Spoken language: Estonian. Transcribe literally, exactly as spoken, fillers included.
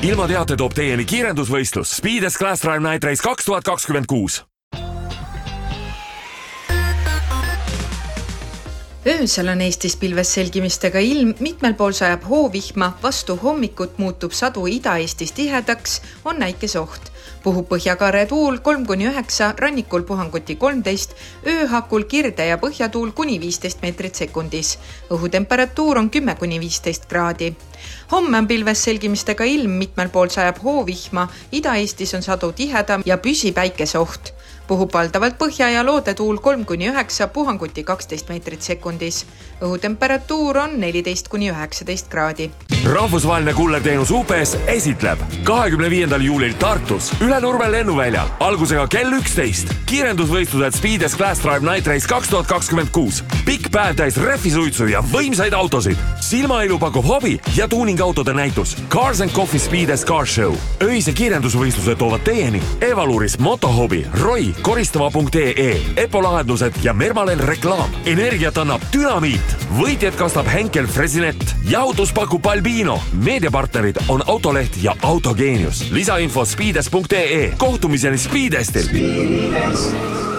Ilma teate toob teieni kiirendusvõistlus Speed S-Class Drive Night Race kaks tuhat kakskümmend kuus. Öösel on Eestis pilves selgimistega ilm, mitmel pool sajab hoovihma, vastu hommikut muutub sadu Ida-Eestis tihedaks, on näikesoht. Puhub põhjakaare tuul kolm kuni üheksa, rannikul puhanguti kolmteist, ööhakul kirde ja põhjatuul kuni viisteist meetrit sekundis. Õhutemperatuur on kümme kuni viisteist kraadi. Homme on pilves selgimistega ilm, mitmel pool sajab hoovihma, Ida-Eestis on sadu tihedam ja püsi päikesoht. Puhub valdavalt põhja ja loodetuul kolm kuni üheksa, puhanguti kaksteist meetrit sekundis. Õhutemperatuur on neliteist kuni üheksateist kraadi. Rahvusvaheline kullerteenus U P S esitleb kahekümne viiendal juulil Tartus üle Nurme lennuväljal algusega kell üksteist. Kiirendusvõistlused Speed S-Class Drive Night Race kaks tuhat kakskümmend kuus. Pikk päev täis rehvisuitsu ja võimsaid autosid. Silmailu pakub hobi ja tuuningautode näitus. Cars and Coffee Speed S Car Show. Öise kiirendusvõistlused toovad teieni Evaluris, Motohobi, Roi, koristava punkt ee, Epo lahendused ja Mermalen reklaam. Energiat annab Dynamiit. Võitjad kastab Henkel Fresinet. Jahutus pakub Albino. Meediapartnerid on Autoleht ja Autogeenius. Lisainfo speedes punkt ee. Kohtumiseni Speedestil.